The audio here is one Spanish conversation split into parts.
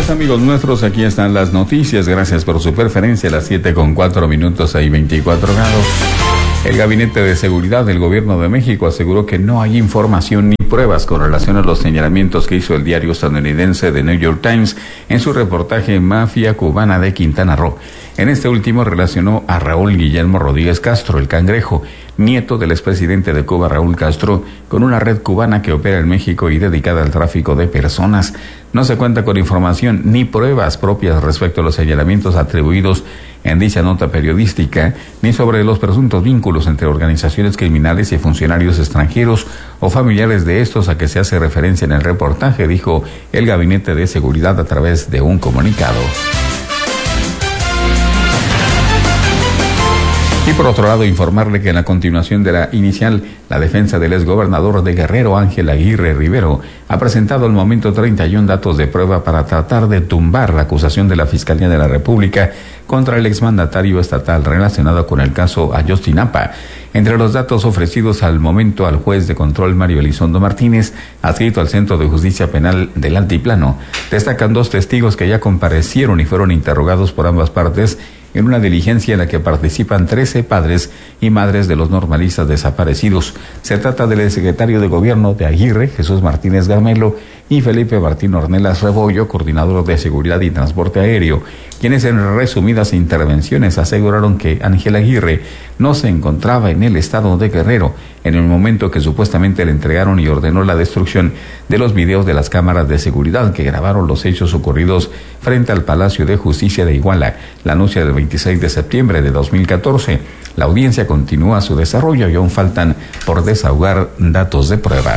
días, amigos nuestros, aquí están las noticias. Gracias por su preferencia. A las 7:04 hay 24 grados. El Gabinete de Seguridad del Gobierno de México aseguró que no hay información ni pruebas con relación a los señalamientos que hizo el diario estadounidense The New York Times en su reportaje Mafia Cubana de Quintana Roo. En este último relacionó a Raúl Guillermo Rodríguez Castro, el Cangrejo, nieto del expresidente de Cuba Raúl Castro, con una red cubana que opera en México y dedicada al tráfico de personas. No se cuenta con información ni pruebas propias respecto a los señalamientos atribuidos en dicha nota periodística, ni sobre los presuntos vínculos entre organizaciones criminales y funcionarios extranjeros o familiares de estos a que se hace referencia en el reportaje, dijo el Gabinete de Seguridad a través de un comunicado. Y por otro lado, informarle que en la continuación de la inicial, la defensa del exgobernador de Guerrero, Ángel Aguirre Rivero, ha presentado al momento 31 datos de prueba para tratar de tumbar la acusación de la Fiscalía de la República contra el exmandatario estatal relacionado con el caso Ayotzinapa. Entre los datos ofrecidos al momento al juez de control Mario Elizondo Martínez, adscrito al Centro de Justicia Penal del Altiplano, destacan 2 testigos que ya comparecieron y fueron interrogados por ambas partes en una diligencia en la que participan 13 padres y madres de los normalistas desaparecidos. Se trata del secretario de Gobierno de Aguirre, Jesús Martínez Garmelo, y Felipe Martín Ornelas Rebollo, coordinador de Seguridad y Transporte Aéreo, quienes en resumidas intervenciones aseguraron que Ángel Aguirre no se encontraba en el estado de Guerrero en el momento que supuestamente le entregaron y ordenó la destrucción de los videos de las cámaras de seguridad que grabaron los hechos ocurridos frente al Palacio de Justicia de Iguala, la noche del 26 de septiembre de 2014. La audiencia continúa su desarrollo y aún faltan por desahogar datos de prueba.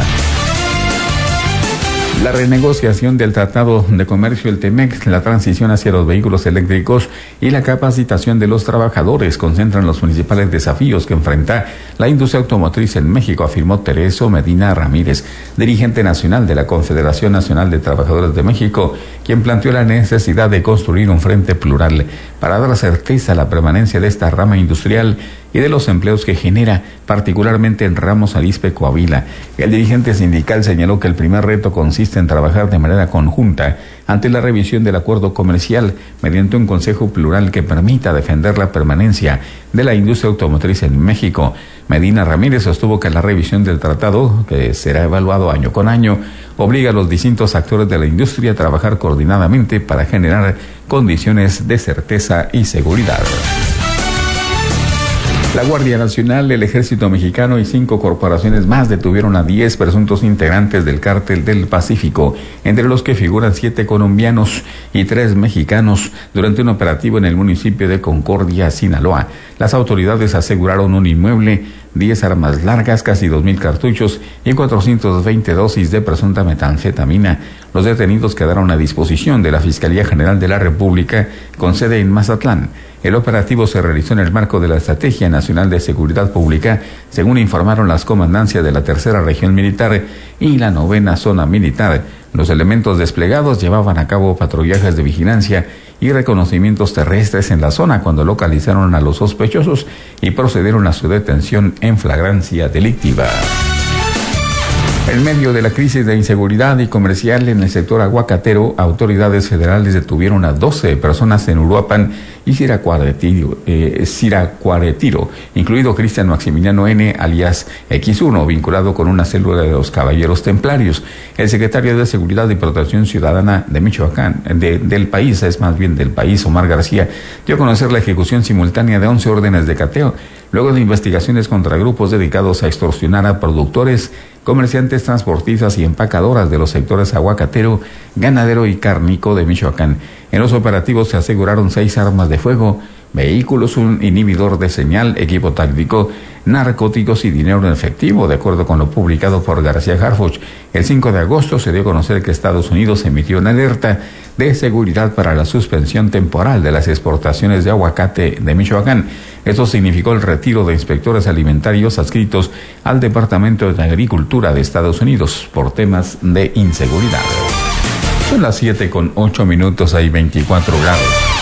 La renegociación del Tratado de Comercio, el TEMEC, la transición hacia los vehículos eléctricos y la capacitación de los trabajadores concentran los principales desafíos que enfrenta la industria automotriz en México, afirmó Tereso Medina Ramírez, dirigente nacional de la Confederación Nacional de Trabajadores de México, quien planteó la necesidad de construir un frente plural para dar certeza a la permanencia de esta rama industrial y de los empleos que genera, particularmente en Ramos Arizpe, Coahuila. El dirigente sindical señaló que el primer reto consiste en trabajar de manera conjunta ante la revisión del acuerdo comercial mediante un consejo plural que permita defender la permanencia de la industria automotriz en México. Medina Ramírez sostuvo que la revisión del tratado, que será evaluado año con año, obliga a los distintos actores de la industria a trabajar coordinadamente para generar condiciones de certeza y seguridad. La Guardia Nacional, el Ejército Mexicano y 5 corporaciones más detuvieron a 10 presuntos integrantes del Cártel del Pacífico, entre los que figuran 7 colombianos y 3 mexicanos, durante un operativo en el municipio de Concordia, Sinaloa. Las autoridades aseguraron un inmueble, 10 armas largas, casi 2,000 cartuchos y 420 dosis de presunta metanfetamina. Los detenidos quedaron a disposición de la Fiscalía General de la República, con sede en Mazatlán. El operativo se realizó en el marco de la Estrategia Nacional de Seguridad Pública, según informaron las comandancias de la 3ª Región Militar y la 9ª Zona Militar. Los elementos desplegados llevaban a cabo patrullajes de vigilancia y reconocimientos terrestres en la zona cuando localizaron a los sospechosos y procedieron a su detención en flagrancia delictiva. En medio de la crisis de inseguridad y comercial en el sector aguacatero, autoridades federales detuvieron a 12 personas en Uruapan y Siracuaretiro, incluido Cristian Maximiliano N., alias X1, vinculado con una célula de los Caballeros Templarios. El secretario de Seguridad y Protección Ciudadana de Michoacán, del país, Omar García, dio a conocer la ejecución simultánea de 11 órdenes de cateo, luego de investigaciones contra grupos dedicados a extorsionar a productores, comerciantes, transportistas y empacadoras de los sectores aguacatero, ganadero y cárnico de Michoacán. En los operativos se aseguraron 6 armas de fuego, vehículos, un inhibidor de señal, equipo táctico, narcóticos y dinero en efectivo, de acuerdo con lo publicado por García Harfuch. El 5 de agosto se dio a conocer que Estados Unidos emitió una alerta de seguridad para la suspensión temporal de las exportaciones de aguacate de Michoacán. Esto significó el retiro de inspectores alimentarios adscritos al Departamento de Agricultura de Estados Unidos por temas de inseguridad. Son las 7:08, hay 24 grados.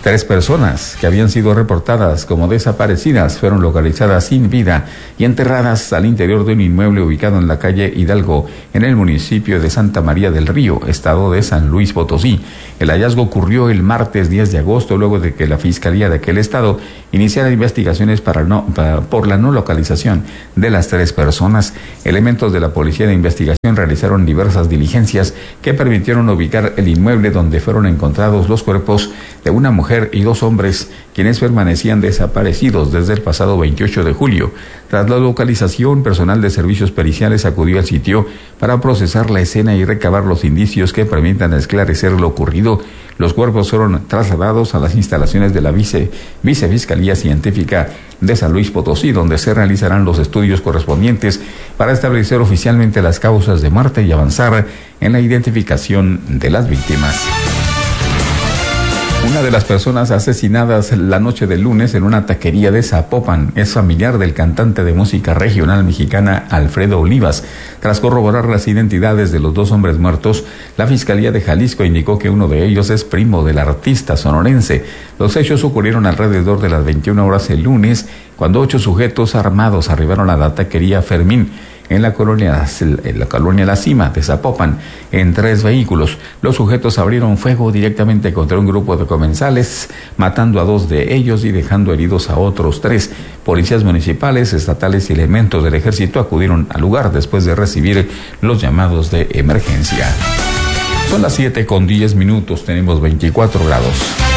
3 personas que habían sido reportadas como desaparecidas fueron localizadas sin vida y enterradas al interior de un inmueble ubicado en la calle Hidalgo, en el municipio de Santa María del Río, estado de San Luis Potosí. El hallazgo ocurrió el martes 10 de agosto, luego de que la Fiscalía de aquel estado iniciara investigaciones por la no localización de las 3 personas. Elementos de la Policía de Investigación realizaron diversas diligencias que permitieron ubicar el inmueble donde fueron encontrados los cuerpos de una mujer y 2 hombres, quienes permanecían desaparecidos desde el pasado 28 de julio. Tras la localización, personal de servicios periciales acudió al sitio para procesar la escena y recabar los indicios que permitan esclarecer lo ocurrido. Los cuerpos fueron trasladados a las instalaciones de la Vicefiscalía Científica de San Luis Potosí, donde se realizarán los estudios correspondientes para establecer oficialmente las causas de muerte y avanzar en la identificación de las víctimas. Una de las personas asesinadas la noche del lunes en una taquería de Zapopan es familiar del cantante de música regional mexicana Alfredo Olivas. Tras corroborar las identidades de los 2 hombres muertos, la Fiscalía de Jalisco indicó que uno de ellos es primo del artista sonorense. Los hechos ocurrieron alrededor de las 21 horas el lunes, cuando 8 sujetos armados arribaron a la taquería Fermín, en la colonia La Cima de Zapopan, en 3 vehículos. Los sujetos abrieron fuego directamente contra un grupo de comensales, matando a 2 de ellos y dejando heridos a otros 3. Policías municipales, estatales y elementos del ejército acudieron al lugar después de recibir los llamados de emergencia. Son las 7:10, tenemos 24 grados.